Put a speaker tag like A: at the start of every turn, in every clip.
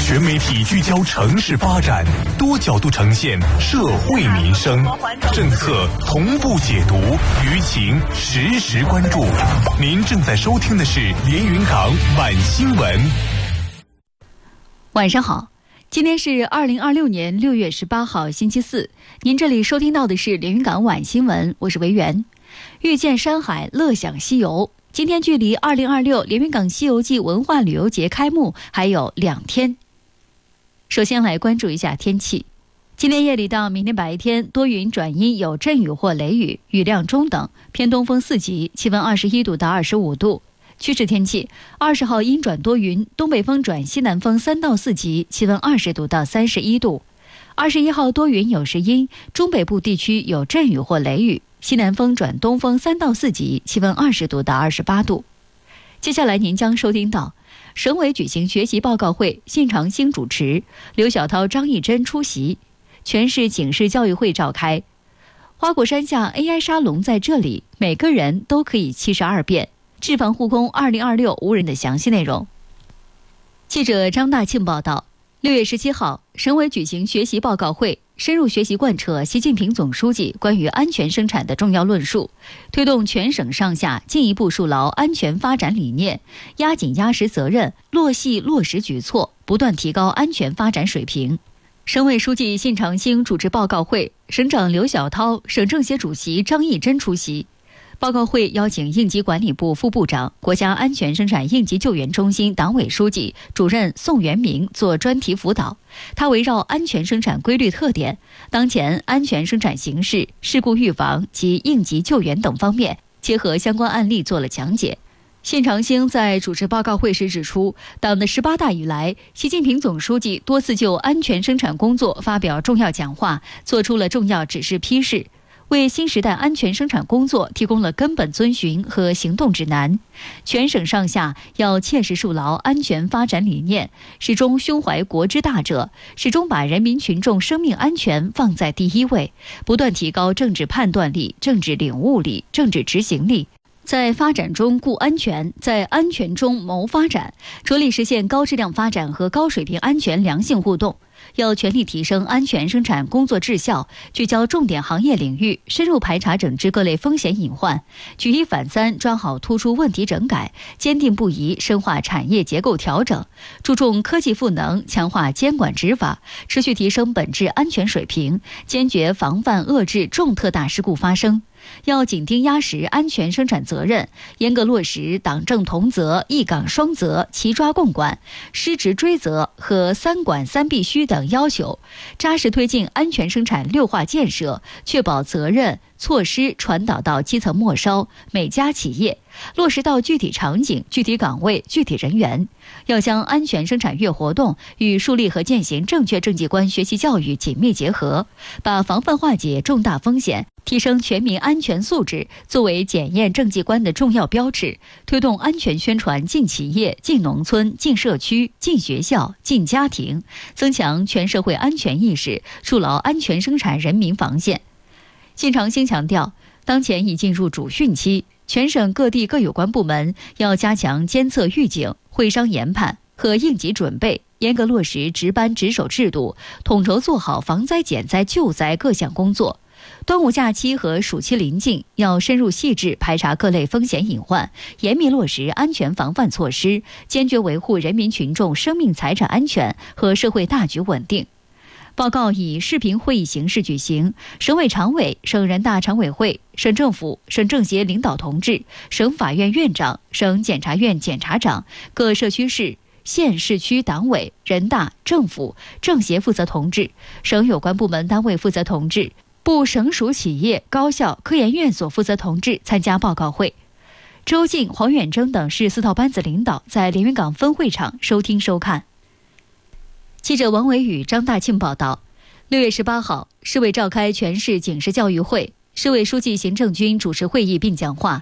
A: 全媒体聚焦城市发展，多角度呈现社会民生，政策同步解读，舆情实时关注。您正在收听的是连云港晚新闻。
B: 晚上好，今天是2026年6月18号星期四，您这里收听到的是连云港晚新闻，我是维园。遇见山海，乐享西游。今天距离2026连云港西游记文化旅游节开幕还有2天。首先来关注一下天气。今天夜里到明天白天多云转阴，有阵雨或雷雨，雨量中等，偏东风4级，气温21度到25度。趋势天气，20号阴转多云，东北风转西南风3到4级，气温20度到31度。21号多云有时阴，中北部地区有阵雨或雷雨，西南风转东风3到4级，气温20度到28度。接下来您将收听到省委举行学习报告会，信长兴主持，刘晓涛、张义珍出席，全市警示教育会召开。花果山下 AI 沙龙在这里，每个人都可以72变。智防护工2026无人的详细内容。记者张大庆报道，6月17号，省委举行学习报告会，深入学习贯彻习近平总书记关于安全生产的重要论述，推动全省上下进一步树牢安全发展理念，压紧压实责任，落细落实举措，不断提高安全发展水平。省委书记信长兴主持报告会，省长刘晓涛、省政协主席张义珍出席。报告会邀请应急管理部副部长、国家安全生产应急救援中心党委书记、主任宋元明做专题辅导。他围绕安全生产规律特点、当前安全生产形势、事故预防及应急救援等方面，结合相关案例做了讲解。信长兴在主持报告会时指出，党的18大以来，习近平总书记多次就安全生产工作发表重要讲话，作出了重要指示批示，为新时代安全生产工作提供了根本遵循和行动指南。全省上下要切实树牢安全发展理念，始终胸怀国之大者，始终把人民群众生命安全放在第一位，不断提高政治判断力、政治领悟力、政治执行力，在发展中顾安全，在安全中谋发展，着力实现高质量发展和高水平安全良性互动。要全力提升安全生产工作质效，聚焦重点行业领域，深入排查整治各类风险隐患，举一反三，抓好突出问题整改，坚定不移深化产业结构调整，注重科技赋能，强化监管执法，持续提升本质安全水平，坚决防范遏制重特大事故发生。要紧盯压实安全生产责任，严格落实党政同责、一岗双责、齐抓共管、失职追责和3管3必须等要求，扎实推进安全生产6化建设，确保责任措施传导到基层末梢每家企业，落实到具体场景、具体岗位、具体人员。要将安全生产月活动与树立和践行正确政绩观学习教育紧密结合，把防范化解重大风险、提升全民安全素质作为检验政绩观的重要标志，推动安全宣传进企业、进农村、进社区、进学校、进家庭，增强全社会安全意识，树牢安全生产人民防线。信长兴强调，当前已进入主汛期，全省各地各有关部门要加强监测预警、会商研判和应急准备，严格落实值班值守制度，统筹做好防灾减灾救灾各项工作。端午假期和暑期临近，要深入细致排查各类风险隐患，严密落实安全防范措施，坚决维护人民群众生命财产安全和社会大局稳定。报告以视频会议形式举行，省委常委、省人大常委会、省政府、省政协领导同志、省法院院长、省检察院检察长、各社区市、县市区党委、人大、政府、政协负责同志、省有关部门单位负责同志、部省属企业、高校、科研院所负责同志参加报告会。周静、黄远征等市4套班子领导在连云港分会场收听收看。记者王伟宇、张大庆报道，6月18号，市委召开全市警示教育会，市委书记邢正军主持会议并讲话。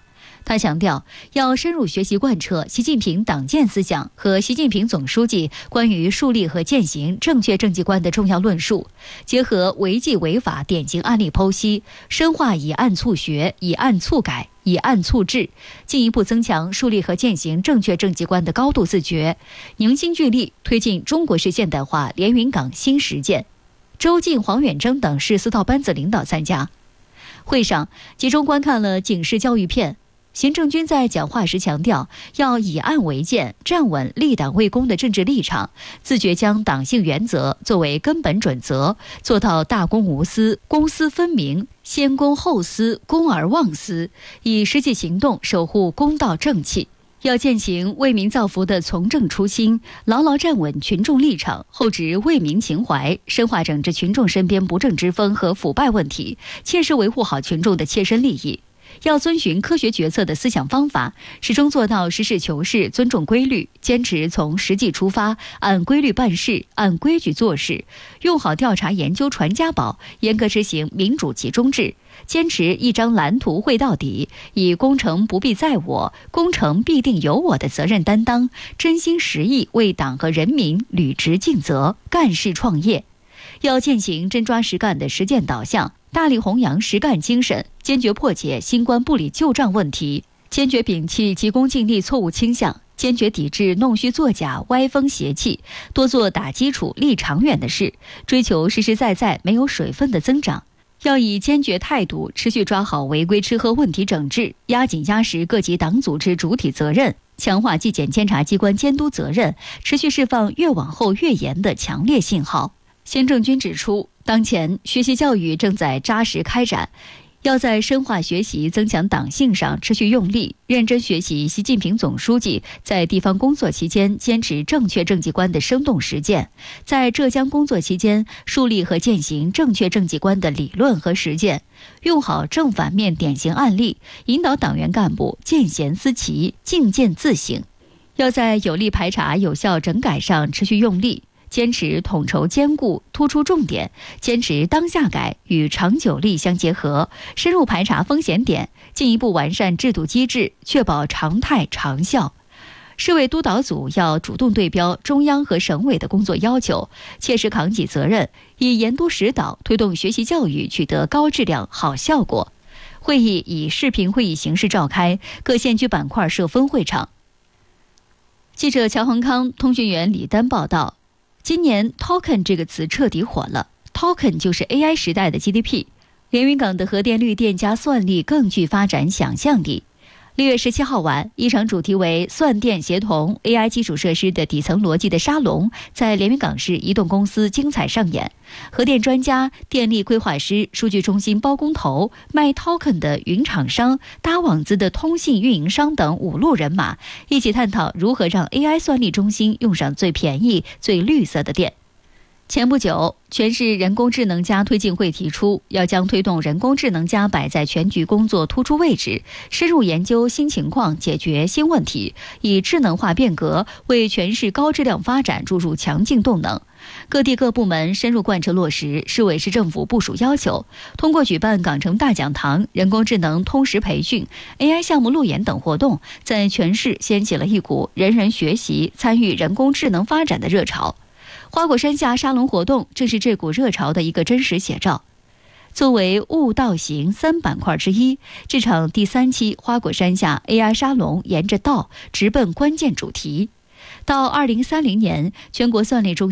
B: 他强调，要深入学习贯彻习近平党建思想和习近平总书记关于树立和践行正确政绩观的重要论述，结合违纪违法典型案例剖析，深化以案促学、以案促改、以案促治，进一步增强树立和践行正确政绩观的高度自觉，凝心聚力推进中国式现代化连云港新实践。周进、黄远征等市4套班子领导参加。会上集中观看了警示教育片。行政军在讲话时强调，要以案为鉴，站稳立党为公的政治立场，自觉将党性原则作为根本准则，做到大公无私、公私分明、先公后私、公而忘私，以实际行动守护公道正气。要践行为民造福的从政初心，牢牢站稳群众立场，厚植为民情怀，深化整治群众身边不正之风和腐败问题，切实维护好群众的切身利益。要遵循科学决策的思想方法，始终做到实事求是、尊重规律，坚持从实际出发，按规律办事，按规矩做事，用好调查研究传家宝，严格执行民主集中制，坚持一张蓝图绘到底，以工程不必在我，工程必定有我的责任担当，真心实意为党和人民履职尽责，干事创业。要践行真抓实干的实践导向，大力弘扬实干精神，坚决破解新冠不理旧账问题，坚决摒弃急功近利错误倾向，坚决抵制弄虚作假、歪风邪气，多做打基础、立长远的事，追求实实在在、没有水分的增长。要以坚决态度持续抓好违规吃喝问题整治，压紧压实各级党组织主体责任，强化纪检监察机关监督责任，持续释放越往后越严的强烈信号。行政军指出，当前学习教育正在扎实开展，要在深化学习、增强党性上持续用力，认真学习习近平总书记在地方工作期间坚持正确政绩观的生动实践，在浙江工作期间树立和践行正确政绩观的理论和实践，用好正反面典型案例，引导党员干部见贤思齐、境见自省。要在有力排查、有效整改上持续用力，坚持统筹兼顾，突出重点，坚持当下改与长久力相结合，深入排查风险点，进一步完善制度机制，确保常态长效。市委督导组要主动对标中央和省委的工作要求，切实扛起责任，以严督实导推动学习教育取得高质量好效果。会议以视频会议形式召开，各县区板块设分会场。记者乔恒康、通讯员李丹报道，今年 token 这个词彻底火了， token 就是 AI 时代的 GDP。 连云港的核电绿电加算力更具发展想象力。6月17号晚，一场主题为算电协同 AI 基础设施的底层逻辑的沙龙在连云港市移动公司精彩上演。核电专家、电力规划师、数据中心包工头、卖 token 的云厂商、搭网子的通信运营商等5路人马一起探讨如何让 AI 算力中心用上最便宜、最绿色的电。前不久，全市人工智能加推进会提出，要将推动人工智能加摆在全局工作突出位置，深入研究新情况，解决新问题，以智能化变革为全市高质量发展注入强劲动能。各地各部门深入贯彻落实市委市政府部署要求，通过举办港城大讲堂、人工智能通识培训、AI 项目路演等活动，在全市掀起了一股人人学习、参与人工智能发展的热潮。花果山下沙龙活动正是这股热潮的一个真实写照。作为悟道行3板块之一，这场第3期花果山下 AI 沙龙沿着道直奔关键主题。到2030年，全国算力中